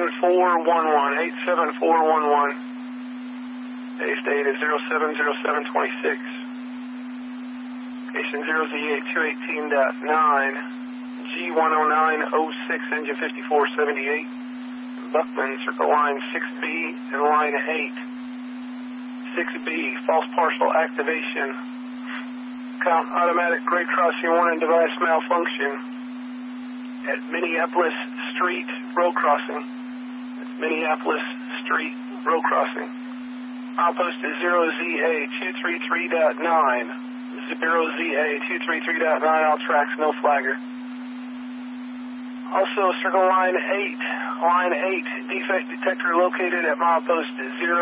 87411. 87411. Base date is 070726. Station 0Z8218.9. G10906, engine 5478. Buckman, circle line 6B and line 8. 6B, false partial activation. Count automatic grade crossing 1 and device malfunction at Minneapolis Street Road Crossing. That's Minneapolis Street Road Crossing. Outpost is 0ZA233.9. 0ZA233.9, all tracks, no flagger. Also, circle line 8. Line 8, defect detector located at milepost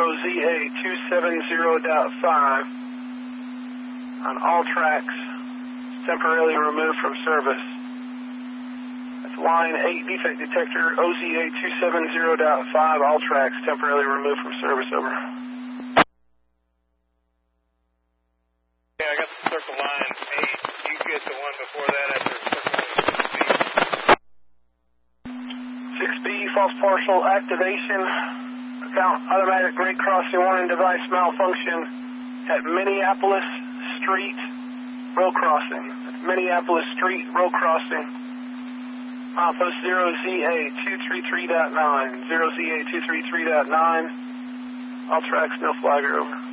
0ZA270.5. On all tracks, temporarily removed from service. That's line 8, defect detector, OZA270.5, all tracks, temporarily removed from service, over. Yeah, I got the circle line 8. You get the one before that after circle line 6B. 6B, false partial activation. Account automatic grade crossing 1 and device malfunction at Minneapolis Street Road Crossing. That's Minneapolis Street Road Crossing. Outpost 0ZA233.9. 0ZA233.9. All tracks, no flagger, over.